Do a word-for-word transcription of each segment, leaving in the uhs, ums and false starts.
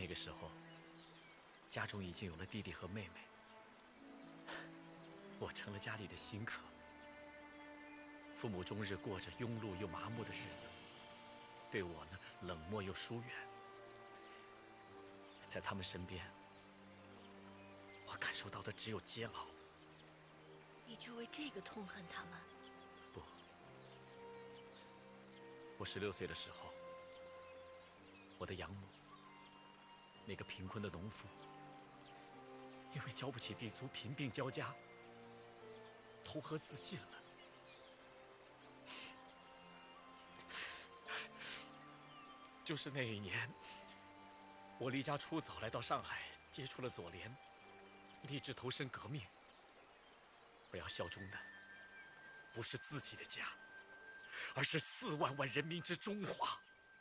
那个时候，家中已经有了弟弟和妹妹，我成了家里的新客。父母终日过着庸碌又麻木的日子，对我呢冷漠又疏远。在他们身边，我感受到的只有煎熬。 你就为这个痛恨他们？ 不，我十六岁的时候，我的养母，那个贫困的农妇，因为交不起地租，贫病交加，投河自尽了。就是那一年，我离家出走，来到上海，接触了左联，立志投身革命。我要效忠的不是自己的家，而是四万万人民之中华。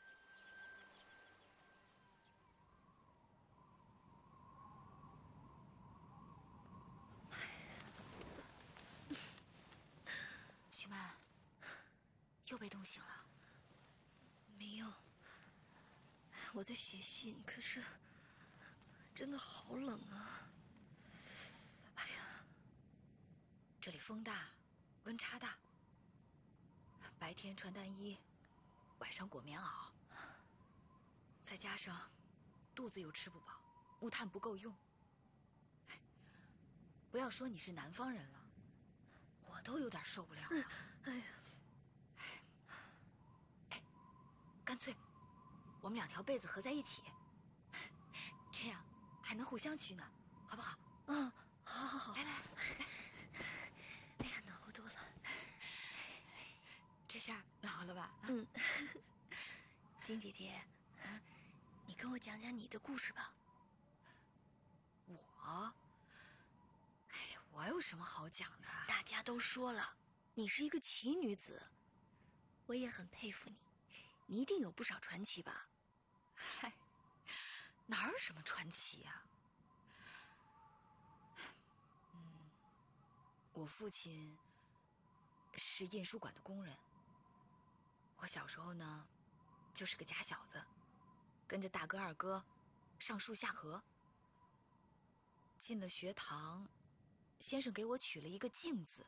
徐曼，又被冻醒了？ 没有，我在写信，可是真的好冷啊！哎呀， 这里风大，温差大，白天穿单衣，晚上裹棉袄，再加上肚子又吃不饱，木炭不够用。不要说你是南方人了，我都有点受不了了。 哎呀， 哎，干脆我们两条被子合在一起，这样还能互相取暖，好不好？ 嗯，好好好， 来来来， 哎呀，暖和多了。 这下暖和了吧？ 嗯，金姐姐，你跟我讲讲你的故事吧。 我，哎呀，我有什么好讲的？ 大家都说了，你是一个奇女子，我也很佩服你，你一定有不少传奇吧？ 嗨，哪有什么传奇呀？嗯，我父亲是印书馆的工人。我小时候呢，就是个假小子，跟着大哥二哥上树下河。进了学堂，先生给我取了一个静字，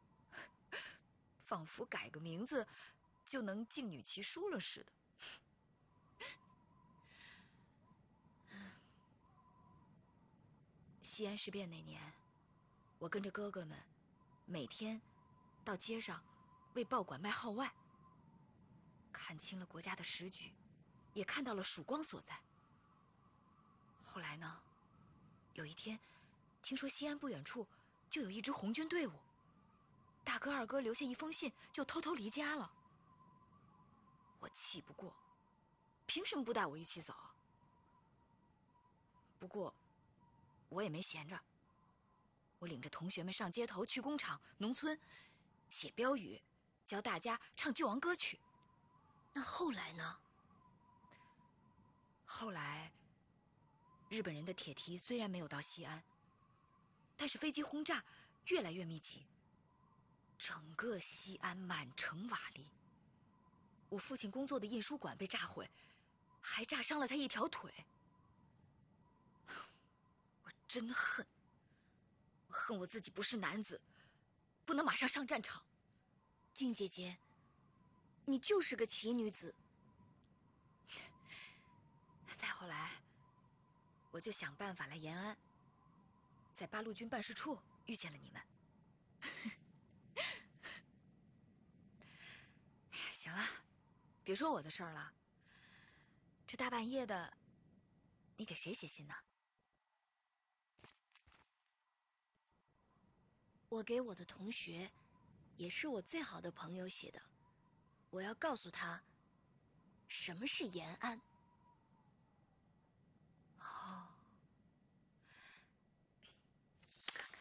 仿佛改个名字就能静女其书了似的。西安事变那年，我跟着哥哥们每天到街上为报馆卖号外，看清了国家的时局，也看到了曙光所在。后来呢，有一天听说西安不远处就有一支红军队伍，大哥二哥留下一封信就偷偷离家了。我气不过，凭什么不带我一起走？不过我也没闲着，我领着同学们上街头，去工厂、农村写标语，教大家唱救亡歌曲。 那后来呢？ 后来日本人的铁蹄虽然没有到西安，但是飞机轰炸越来越密集，整个西安满城瓦砾。我父亲工作的印书馆被炸毁，还炸伤了他一条腿。我真恨，我恨我自己不是男子，不能马上上战场。 静姐姐，你就是个奇女子。 再后来，我就想办法来延安，在八路军办事处遇见了你们。哎呀，行了，别说我的事儿了。这大半夜的，你给谁写信呢？ 我给我的同学，也是我最好的朋友写的。我要告诉他，什么是延安。 哦，看看，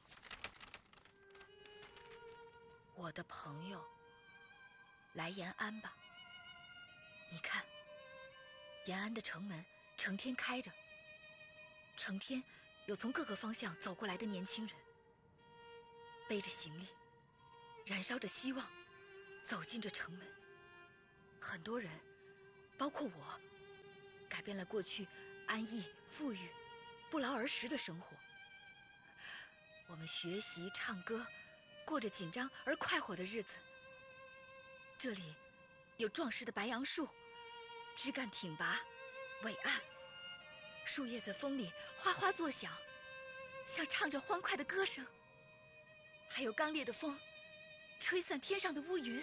我的朋友，来延安吧。你看，延安的城门成天开着，成天有从各个方向走过来的年轻人，背着行李，燃烧着希望，走进这城门。很多人，包括我，改变了过去安逸、富裕、不劳而食的生活。我们学习、唱歌，过着紧张而快活的日子。这里有壮实的白杨树，枝干挺拔，伟岸，树叶在风里哗哗作响，像唱着欢快的歌声。还有刚烈的风，吹散天上的乌云。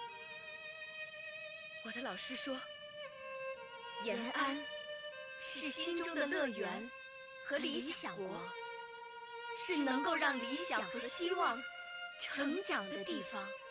我的老师说，延安是心中的乐园和理想国，是能够让理想和希望成长的地方。